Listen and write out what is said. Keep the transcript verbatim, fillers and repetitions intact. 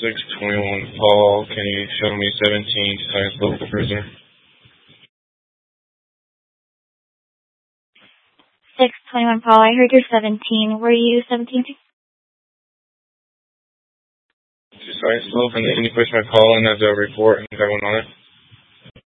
six twenty-one Paul, can you show me seventeen Science Local Prisoner? six twenty-one Paul, I heard you're seventeen. Were you seventeen? Science Local, can you push my call in as a report and have one on it?